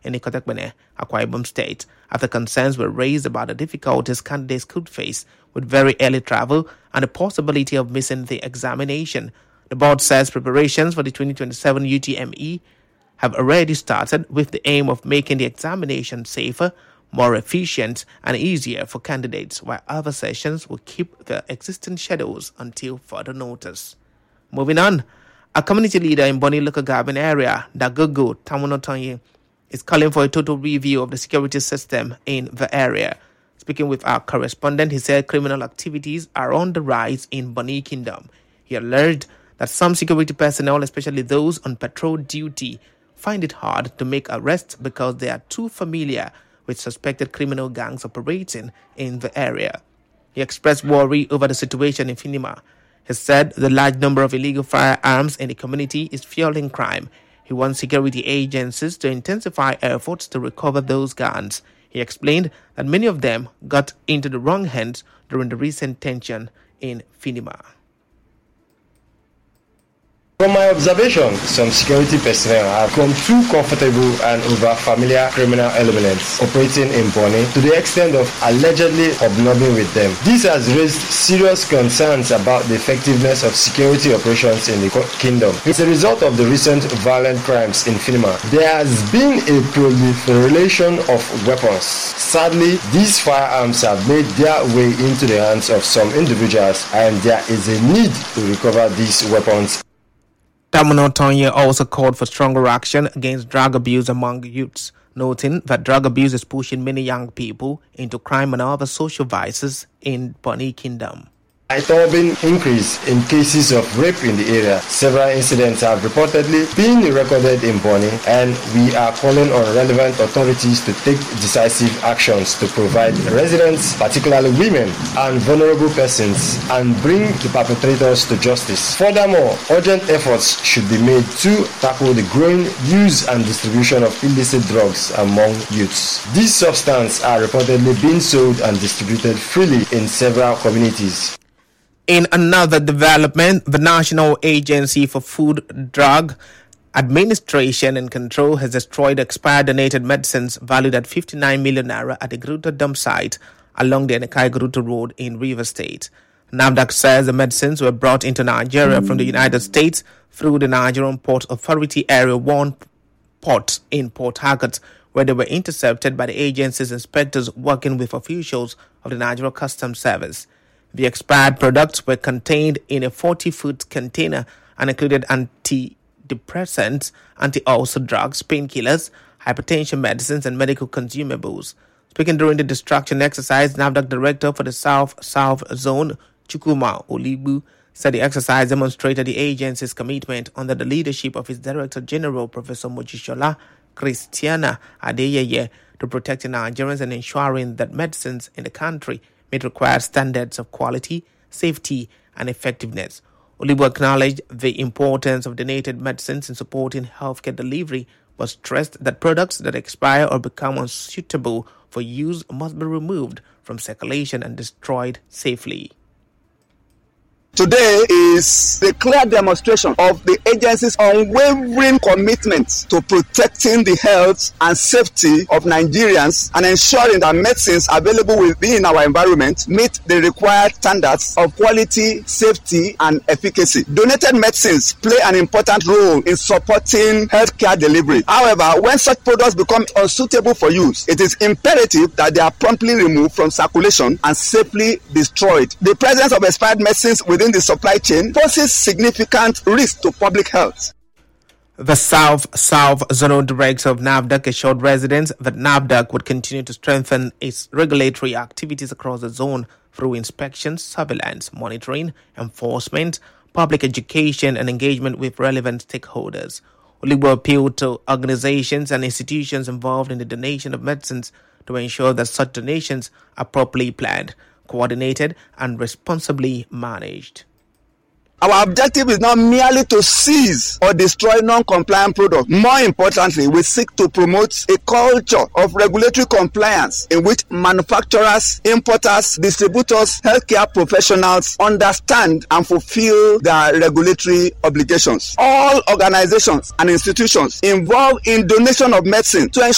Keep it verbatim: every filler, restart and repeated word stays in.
in Ikotekpene, Akwa Ibom State, after concerns were raised about the difficulties candidates could face with very early travel and the possibility of missing the examination. The board says preparations for the twenty twenty-seven U T M E have already started with the aim of making the examination safer, more efficient, and easier for candidates, while other sessions will keep the existing schedules until further notice. Moving on, a community leader in Bonny local government area, Dagogo Tamunotonye, is calling for a total review of the security system in the area. Speaking with our correspondent, he said criminal activities are on the rise in Bonny Kingdom. He alleged that some security personnel, especially those on patrol duty, find it hard to make arrests because they are too familiar with suspected criminal gangs operating in the area. He expressed worry over the situation in Finima. He said the large number of illegal firearms in the community is fueling crime. He wants security agencies to intensify efforts to recover those guns. He explained that many of them got into the wrong hands during the recent tension in Finima. From my observation, some security personnel have become too comfortable and over familiar criminal elements operating in Bonny to the extent of allegedly hobnobbing with them. This has raised serious concerns about the effectiveness of security operations in the kingdom. As a result of the recent violent crimes in Finima, there has been a proliferation of weapons. Sadly, these firearms have made their way into the hands of some individuals, and there is a need to recover these weapons. Tamuno Tonye also called for stronger action against drug abuse among youths, noting that drug abuse is pushing many young people into crime and other social vices in Bonny Kingdom. A disturbing increase in cases of rape in the area. Several incidents have reportedly been recorded in Bonny, and we are calling on relevant authorities to take decisive actions to provide residents, particularly women and vulnerable persons, and bring the perpetrators to justice. Furthermore, urgent efforts should be made to tackle the growing use and distribution of illicit drugs among youths. These substances are reportedly being sold and distributed freely in several communities. In another development, the National Agency for Food, Drug Administration and Control has destroyed expired donated medicines valued at fifty-nine million naira at the Gruta dump site along the Enekai Gruta Road in Rivers State. NAFDAC says the medicines were brought into Nigeria from the United States through the Nigerian Port Authority Area one port in Port Harcourt, where they were intercepted by the agency's inspectors working with officials of the Nigerian Customs Service. The expired products were contained in a forty-foot container and included antidepressants, anti-ulcer drugs, painkillers, hypertension medicines, and medical consumables. Speaking during the destruction exercise, NAFDAC Director for the South-South Zone, Chukuma Olibu, said the exercise demonstrated the agency's commitment under the leadership of its Director General, Professor Mojishola Christiana Adeyeye, to protecting Nigerians and ensuring that medicines in the country meet required standards of quality, safety, and effectiveness. Olibu acknowledged the importance of donated medicines in supporting healthcare delivery, but stressed that products that expire or become unsuitable for use must be removed from circulation and destroyed safely. Today is a clear demonstration of the agency's unwavering commitment to protecting the health and safety of Nigerians and ensuring that medicines available within our environment meet the required standards of quality, safety, and efficacy. Donated medicines play an important role in supporting healthcare delivery. However, when such products become unsuitable for use, it is imperative that they are promptly removed from circulation and safely destroyed. The presence of expired medicines within the supply chain poses significant risk to public health. The South-South Zonal Director of NAFDAC assured residents that NAFDAC would continue to strengthen its regulatory activities across the zone through inspections, surveillance, monitoring, enforcement, public education, and engagement with relevant stakeholders. Olibu appealed to organizations and institutions involved in the donation of medicines to ensure that such donations are properly planned, coordinated, and responsibly managed. Our objective is not merely to seize or destroy non-compliant products. More importantly, we seek to promote a culture of regulatory compliance in which manufacturers, importers, distributors, healthcare professionals understand and fulfill their regulatory obligations. All organizations and institutions involved in donation of medicine to ensure